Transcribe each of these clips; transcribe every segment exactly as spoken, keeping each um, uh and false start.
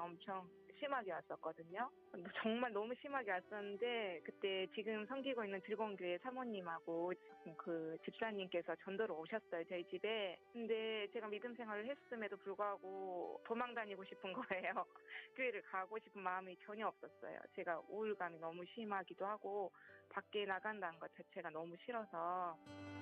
엄청 심하게 왔었거든요. 정말 너무 심하게 왔었는데 그때 지금 섬기고 있는 즐거운교회 사모님하고 그 집사님께서 전도로 오셨어요, 저희 집에. 근데 제가 믿음 생활을 했음에도 불구하고 도망 다니고 싶은 거예요. 교회를 가고 싶은 마음이 전혀 없었어요. 제가 우울감이 너무 심하기도 하고 밖에 나간다는 것 자체가 너무 싫어서.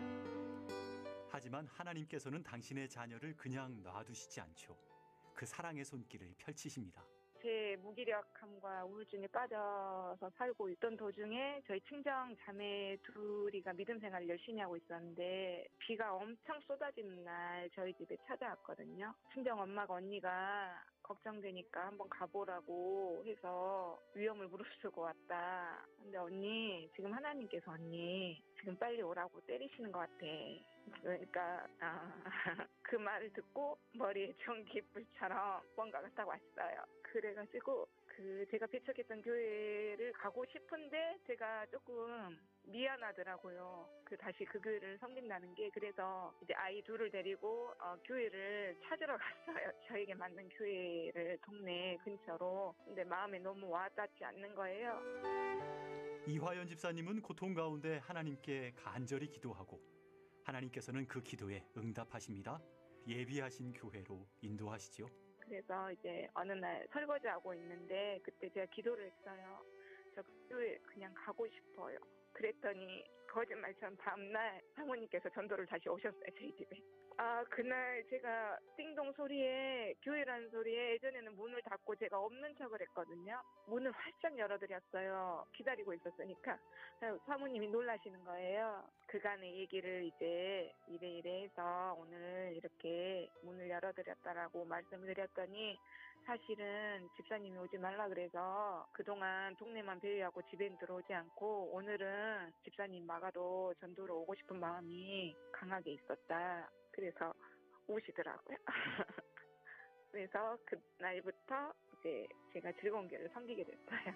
하지만 하나님께서는 당신의 자녀를 그냥 놔두시지 않죠. 그 사랑의 손길을 펼치십니다. 제 무기력함과 우울증에 빠져서 살고 있던 도중에 저희 친정 자매 둘이가 믿음 생활을 열심히 하고 있었는데 비가 엄청 쏟아지는 날 저희 집에 찾아왔거든요. 친정 엄마가 언니가 걱정되니까 한번 가보라고 해서 위험을 무릅쓰고 왔다. 근데 언니 지금 하나님께서 언니 지금 빨리 오라고 때리시는 것 같아. 그러니까 아, 그 말을 듣고 머리에 전기불처럼 뭔가가 딱 왔어요. 그래가지고 그 제가 배척했던 교회를 가고 싶은데 제가 조금 미안하더라고요. 그 다시 그 교회를 섬긴다는 게. 그래서 이제 아이 둘을 데리고 어, 교회를 찾으러 갔어요. 저에게 맞는 교회를 동네 근처로. 근데 마음에 너무 와닿지 않는 거예요. 이화연 집사님은 고통 가운데 하나님께 간절히 기도하고 하나님께서는 그 기도에 응답하십니다. 예비하신 교회로 인도하시죠. 그래서 이제 어느 날 설거지하고 있는데 그때 제가 기도를 했어요. 저 교회 그냥 가고 싶어요. 그랬더니 거짓말처럼 다음날 사모님께서 전도를 다시 오셨어요, 저희 집에. 아, 그날 제가 띵동 소리에, 교회라는 소리에 예전에는 문을 닫고 제가 없는 척을 했거든요. 문을 활짝 열어드렸어요. 기다리고 있었으니까. 사모님이 놀라시는 거예요. 그간의 얘기를 이제 이래 이래 해서 오늘 이렇게 문을 열어드렸다라고 말씀을 드렸더니 사실은 집사님이 오지 말라 그래서 그동안 동네만 배회하고 집엔 들어오지 않고 오늘은 집사님 막아도 전도로 오고 싶은 마음이 강하게 있었다. 그래서 오시더라고요. 그래서 그날부터 이제 제가 즐거운 교회를 섬기게 됐어요.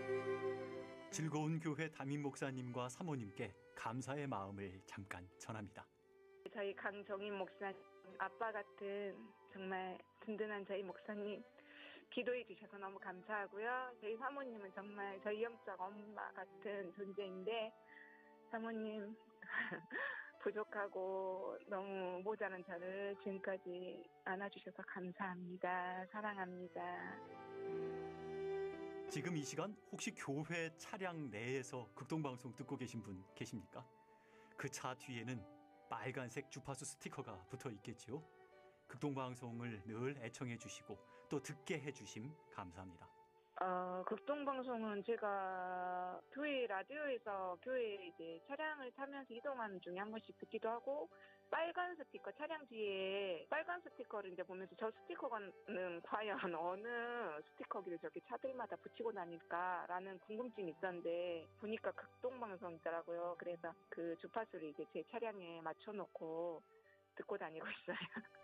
즐거운 교회 담임 목사님과 사모님께 감사의 마음을 잠깐 전합니다. 저희 강정인 목사님, 아빠 같은 정말 든든한 저희 목사님 기도해 주셔서 너무 감사하고요. 저희 사모님은 정말 저희 영적 엄마 같은 존재인데 사모님 부족하고 너무 모자란 저를 지금까지 안아주셔서 감사합니다. 사랑합니다. 지금 이 시간 혹시 교회 차량 내에서 극동방송 듣고 계신 분 계십니까? 그 차 뒤에는 빨간색 주파수 스티커가 붙어 있겠죠. 극동방송을 늘 애청해 주시고 또 듣게 해주심 감사합니다. 어, 극동방송은 제가 교회 라디오에서 교회 이제 차량을 타면서 이동하는 중에 한 번씩 듣기도 하고 빨간 스티커 차량 뒤에 빨간 스티커를 이제 보면서 저 스티커는 과연 어느 스티커기를 저렇게 차들마다 붙이고 다닐까라는 궁금증이 있었는데 보니까 극동방송이더라고요. 그래서 그 주파수를 이제 제 차량에 맞춰놓고 듣고 다니고 있어요.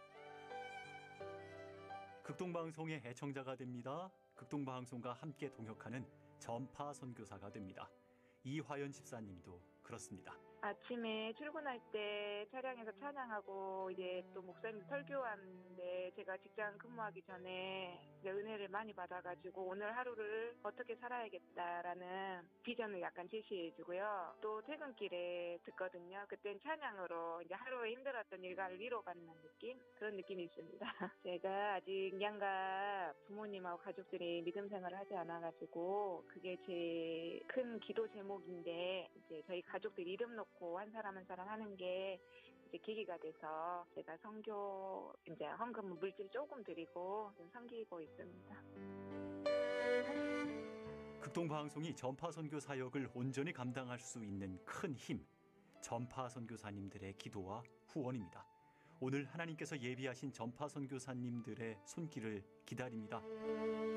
극동방송의 애청자가 됩니다. 극동방송과 함께 동역하는 전파 선교사가 됩니다. 이화연 집사님도 그렇습니다. 아침에 출근할 때 차량에서 찬양하고 이제 또 목사님 설교하는데 제가 직장 근무하기 전에 이제 은혜를 많이 받아가지고 오늘 하루를 어떻게 살아야겠다라는 비전을 약간 제시해주고요. 또 퇴근길에 듣거든요. 그땐 찬양으로 이제 하루에 힘들었던 일과를 위로받는 느낌? 그런 느낌이 있습니다. 제가 아직 양가 부모님하고 가족들이 믿음 생활을 하지 않아가지고 그게 제 큰 기도 제목인데 이제 저희 가족들 이름 놓고 한 사람 한 사람 하는 게 이제 계기가 돼서 제가 선교 이제 헌금 물질 조금 드리고 좀 섬기고 있습니다. 극동방송이 전파 선교 사역을 온전히 감당할 수 있는 큰 힘, 전파 선교사님들의 기도와 후원입니다. 오늘 하나님께서 예비하신 전파 선교사님들의 손길을 기다립니다.